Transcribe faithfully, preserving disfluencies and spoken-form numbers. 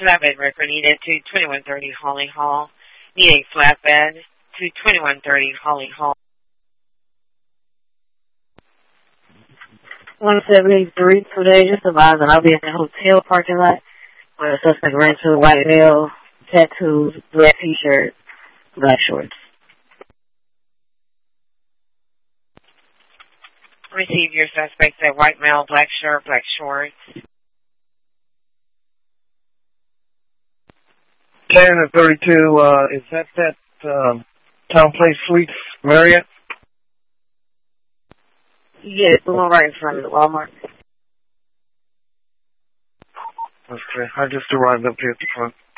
flatbed worker needed to twenty-one thirty Holly Hall. Need a flatbed to twenty-one thirty Holly Hall. one seventy-three today, just advised that I'll be at the hotel parking lot where the suspect ran to the white male, tattoos, black t-shirt, black shorts. Receive your suspects at white male, black shirt, black shorts. ten and thirty-two, uh, is that that um, Town Place Suites Marriott? Yeah, the one right in front of the Walmart. Okay, I just arrived up here at the front.